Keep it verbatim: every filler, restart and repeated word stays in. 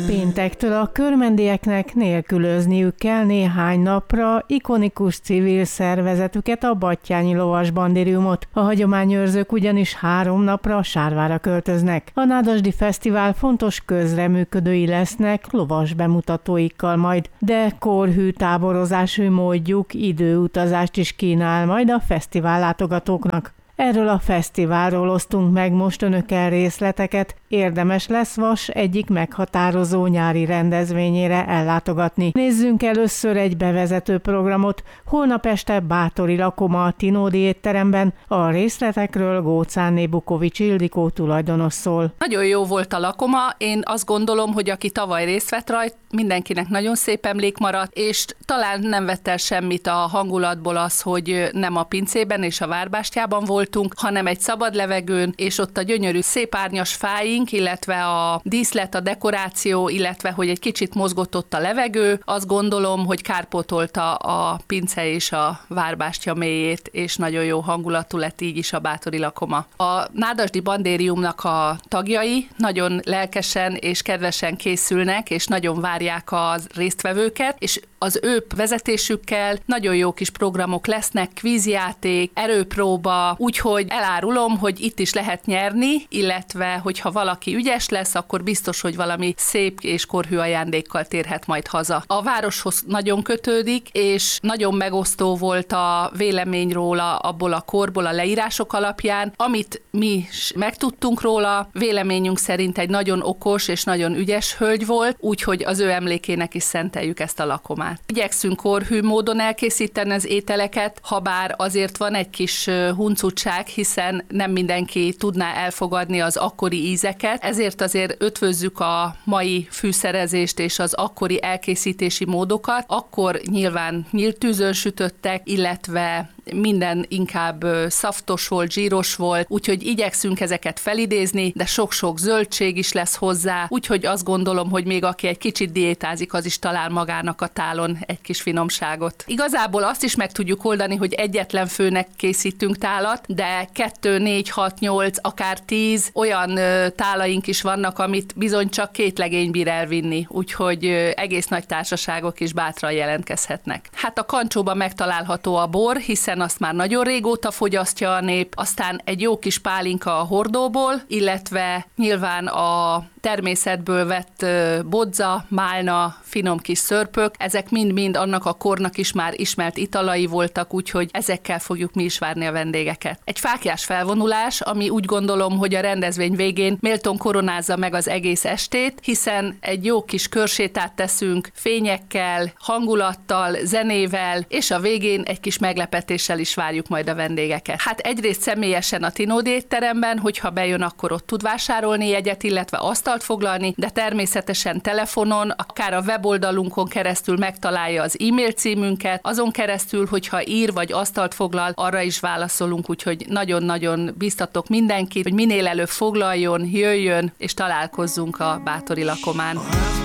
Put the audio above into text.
Péntektől a körmendieknek nélkülözniük kell néhány napra ikonikus civil szervezetüket, a Batthyáni Lovas Bandériumot. A hagyományőrzők ugyanis három napra Sárvára költöznek. A Nádasdy Fesztivál fontos közreműködői lesznek lovas bemutatóikkal majd, de korhű táborozási módjuk időutazást is kínál majd a fesztivál látogatóknak. Erről a fesztiválról osztunk meg most önökkel részleteket. Érdemes lesz Vas egyik meghatározó nyári rendezvényére ellátogatni. Nézzünk először egy bevezető programot. Holnap este Báthori Lakoma a Tinódi étteremben. A részletekről Góczánné Bukovics Ildikó tulajdonos szól. Nagyon jó volt a Lakoma. Én azt gondolom, hogy aki tavaly részt vett rajta, mindenkinek nagyon szép emlék maradt, és talán nem vett el semmit a hangulatból az, hogy nem a pincében és a Várbástyában voltunk, hanem egy szabad levegőn, és ott a gyönyörű szép árnyas fáink, illetve a díszlet, a dekoráció, illetve hogy egy kicsit mozgott ott a levegő, azt gondolom, hogy kárpótolta a pince és a Várbástya mélyét, és nagyon jó hangulatú lett így is a Báthori Lakoma. A Nádasdy Bandériumnak a tagjai nagyon lelkesen és kedvesen készülnek, és nagyon várják a résztvevőket, és az ő vezetésükkel nagyon jó kis programok lesznek, kvízjáték, erőpróba, úgyhogy elárulom, hogy itt is lehet nyerni, illetve hogyha valaki ügyes lesz, akkor biztos, hogy valami szép és korhű ajándékkal térhet majd haza. A városhoz nagyon kötődik, és nagyon megosztó volt a vélemény róla abból a korból a leírások alapján, amit mi is megtudtunk róla. Véleményünk szerint egy nagyon okos és nagyon ügyes hölgy volt, úgyhogy az ő emlékének is szenteljük ezt a Lakomát. Igyekszünk korhű módon elkészíteni az ételeket, habár azért van egy kis huncutság, hiszen nem mindenki tudná elfogadni az akkori ízeket, ezért azért ötvözzük a mai fűszerezést és az akkori elkészítési módokat. Akkor nyilván nyílt tűzön sütöttek, illetve minden inkább szaftos volt, zsíros volt, úgyhogy igyekszünk ezeket felidézni, de sok-sok zöldség is lesz hozzá, úgyhogy azt gondolom, hogy még aki egy kicsit diétázik, az is talál magának a tálon egy kis finomságot. Igazából azt is meg tudjuk oldani, hogy egyetlen főnek készítünk tálat, de kettő, négy, hat, nyolc, akár tíz olyan tálaink is vannak, amit bizony csak két legény bír elvinni, úgyhogy egész nagy társaságok is bátran jelentkezhetnek. Hát a kancsóban megtalálható a bor, hiszen azt már nagyon régóta fogyasztja a nép, aztán egy jó kis pálinka a hordóból, illetve nyilván a természetből vett bodza, málna, finom kis szörpök, ezek mind-mind annak a kornak is már ismert italai voltak, úgyhogy ezekkel fogjuk mi is várni a vendégeket. Egy fáklyás felvonulás, ami úgy gondolom, hogy a rendezvény végén méltón koronázza meg az egész estét, hiszen egy jó kis körsétát teszünk fényekkel, hangulattal, zenével, és a végén egy kis meglepetéssel is várjuk majd a vendégeket. Hát egyrészt személyesen a Tinódi étteremben, hogyha bejön, akkor ott tud vásárolni jegyet, illetve asztalt foglalni, de természetesen telefonon, akár a weboldalunkon keresztül megtalálja az e-mail címünket, azon keresztül, hogyha ír vagy asztalt foglal, arra is válaszolunk, úgyhogy nagyon-nagyon biztatok mindenkit, hogy minél előbb foglaljon, jöjjön, és találkozzunk a Báthori Lakomán.